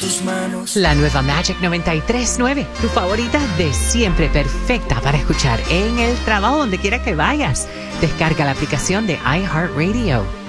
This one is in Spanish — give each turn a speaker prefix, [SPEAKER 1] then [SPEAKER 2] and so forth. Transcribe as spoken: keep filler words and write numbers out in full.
[SPEAKER 1] tus manos.
[SPEAKER 2] La nueva Magic noventa y tres punto nueve, tu favorita de siempre, perfecta para escuchar en el trabajo, donde quiera que vayas. Descarga la aplicación de iHeartRadio.